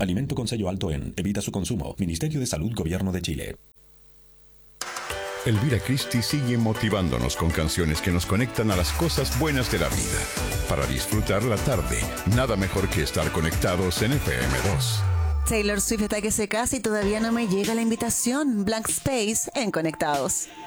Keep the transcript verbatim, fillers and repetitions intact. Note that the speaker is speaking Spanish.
Alimento con sello alto en. Evita su consumo. Ministerio de Salud, Gobierno de Chile. Elvira Christie sigue motivándonos con canciones que nos conectan a las cosas buenas de la vida. Para disfrutar la tarde, nada mejor que estar conectados en F M dos. Taylor Swift está que se casa y todavía no me llega la invitación. Blank Space en Conectados.